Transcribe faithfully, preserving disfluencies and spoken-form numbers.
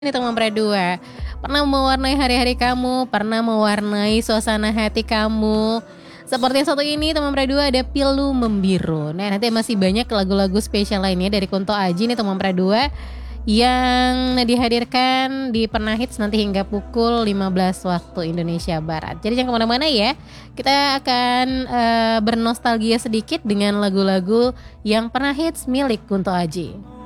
Ini teman dua, pernah mewarnai hari-hari kamu, pernah mewarnai suasana hati kamu. Seperti yang satu ini teman dua ada Pilu Membiru. Nah nanti masih banyak lagu-lagu spesial lainnya dari Kunto Aji nih teman dua yang dihadirkan di Pernah Hits nanti hingga pukul lima belas waktu Indonesia Barat. Jadi jangan kemana-mana ya. Kita akan uh, bernostalgia sedikit dengan lagu-lagu yang pernah hits milik Kunto Aji.